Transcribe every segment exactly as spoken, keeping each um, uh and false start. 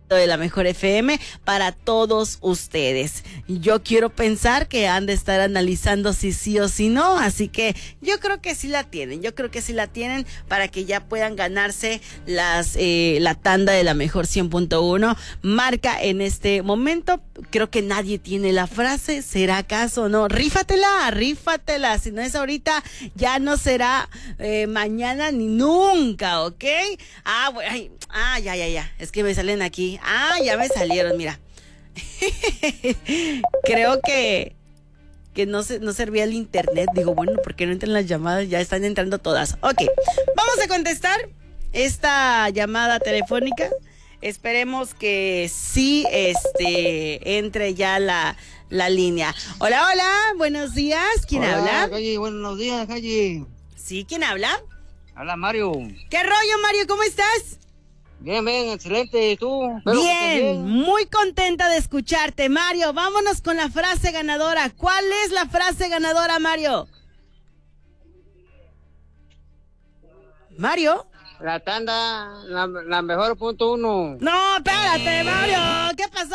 de la Mejor F M para todos ustedes. Yo quiero pensar que han de estar analizando si sí o si no, así que yo creo que sí la tienen, yo creo que sí la tienen para que ya puedan ganarse las eh, la tanda de la Mejor cien punto uno. Marca en este momento, creo que nadie tiene la frase, ¿será acaso o no? Rífatela, rífatela, si no es ahorita, ya no será eh, mañana ni nunca, ¿ok? Ah, bueno, ay, ah, ya, ya, ya, es que me salen aquí. Ah, ya me salieron, mira. Creo que que no se, no servía el internet. Digo, bueno, ¿por qué no entran las llamadas? Ya están entrando todas. Ok, vamos a contestar esta llamada telefónica. Esperemos que sí este, entre ya la, la línea. Hola, hola, buenos días. ¿Quién hola, habla? Calle, buenos días, Calle. Sí, ¿quién habla? Habla Mario. ¿Qué rollo, Mario? ¿Cómo estás? Bien, bien, excelente. ¿Y tú? Bien, bien, muy contenta de escucharte, Mario. Vámonos con la frase ganadora. ¿Cuál es la frase ganadora, Mario? ¿Mario? La tanda, la, la mejor punto uno. No, espérate, Mario. ¿Qué pasó?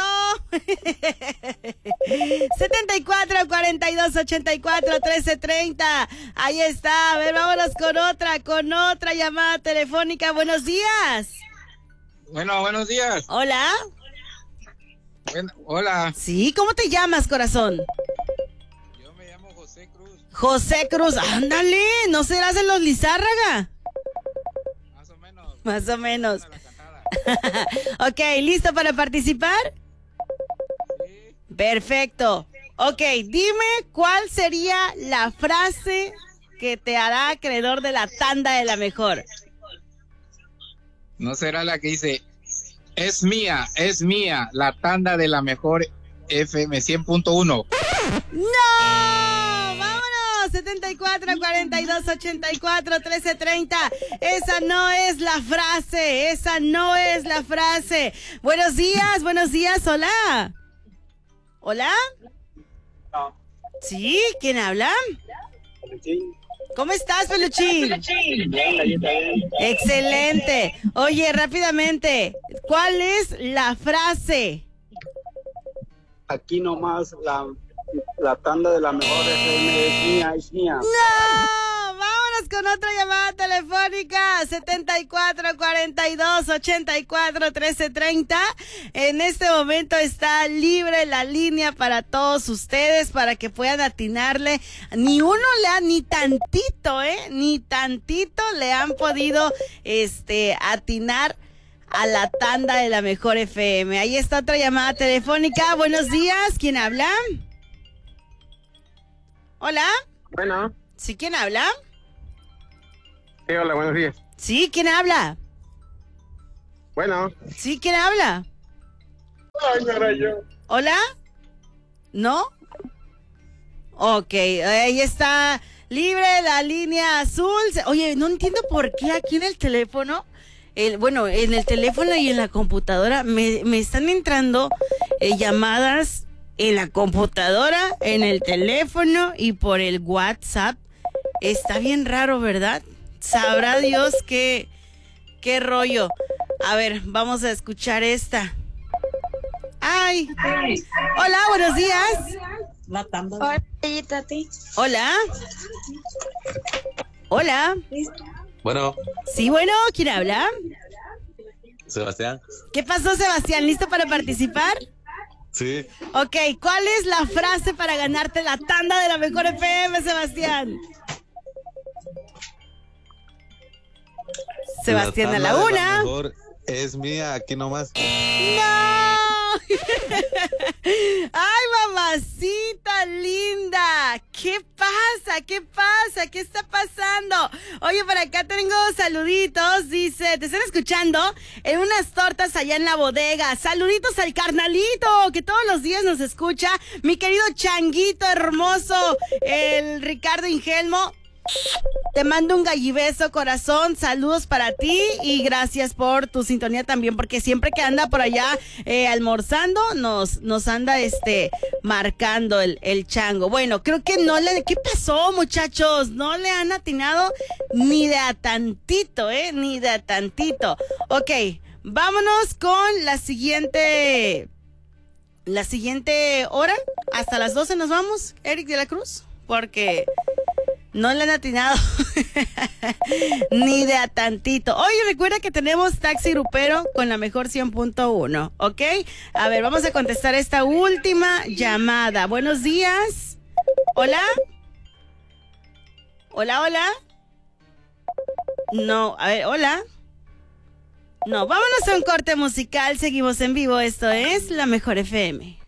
setenta y cuatro, cuarenta y dos, ochenta y cuatro, trece, treinta. Ahí está. A ver, vámonos con otra, con otra llamada telefónica. Buenos días. Bueno, buenos días. Hola. Bueno, hola. Sí, ¿cómo te llamas, corazón? Yo me llamo José Cruz. José Cruz, ándale, ¿no serás de los Lizárraga? Más o menos. Más o menos. Ok, ¿listo para participar? Sí. Perfecto. Ok, dime cuál sería la frase que te hará acreedor de la tanda de la mejor. ¿No será la que dice, es mía, es mía, la tanda de la Mejor F M cien punto uno? ¡No! ¡Vámonos! setenta y cuatro, cuarenta y dos, ochenta y cuatro, trece, treinta. Esa no es la frase, esa no es la frase. Buenos días, buenos días, hola. ¿Hola? No. ¿Sí? ¿Quién habla? Sí. ¿Cómo estás, Peluchín? Bien, ahí está bien. Excelente. Oye, rápidamente, ¿cuál es la frase? Aquí nomás la, la tanda de la Mejor F M es mía, es mía. ¡No! Vámonos con otra llamada telefónica. setenta y cuatro, cuarenta y dos, ochenta y cuatro, trece, treinta. En este momento está libre la línea para todos ustedes, para que puedan atinarle. Ni uno le ha, ni tantito, ¿eh? Ni tantito le han podido, este, atinar a la tanda de la Mejor F M. Ahí está otra llamada telefónica. Buenos días, ¿quién habla? Hola. Bueno. ¿Sí, quién habla? Sí, hola, buenos días. Sí, ¿quién habla? Bueno. Sí, ¿quién habla? Ay, no era yo. ¿Hola? ¿No? Ok, ahí está libre la línea azul. Oye, no entiendo por qué aquí en el teléfono, el, bueno, en el teléfono y en la computadora me, me están entrando eh, llamadas en la computadora, en el teléfono y por el WhatsApp. Está bien raro, ¿verdad? Sabrá Dios qué, qué rollo. A ver, vamos a escuchar esta. Ay. Hola, buenos días. Hola, Tati. Hola. Hola. Bueno. Sí, bueno, ¿quién habla? Sebastián. ¿Qué pasó, Sebastián? ¿Listo para participar? Sí. Ok, ¿cuál es la frase para ganarte la tanda de la Mejor F M, Sebastián? Sebastián a la una. La mejor es mía, aquí nomás. ¡No! ¡Ay, mamacita linda! ¿Qué pasa? ¿Qué pasa? ¿Qué está pasando? Oye, por acá tengo saluditos. Dice, te están escuchando en unas tortas allá en la bodega. Saluditos al carnalito, que todos los días nos escucha. Mi querido changuito hermoso, el Ricardo Ingelmo. Te mando un gallibeso, corazón, saludos para ti y gracias por tu sintonía también, porque siempre que anda por allá eh, almorzando, nos, nos anda este marcando el, el chango. Bueno, creo que no le... ¿Qué pasó, muchachos? No le han atinado ni de a tantito, ¿eh? Ni de a tantito. Ok, vámonos con la siguiente, la siguiente hora. Hasta las doce nos vamos, Eric de la Cruz, porque no le han atinado ni de a tantito. Oye, recuerda que tenemos Taxi Grupero con la mejor cien punto uno, ¿ok? A ver, vamos a contestar esta última llamada. Buenos días. Hola. Hola, hola. No, a ver, hola. No, vámonos a un corte musical. Seguimos en vivo. Esto es La Mejor F M.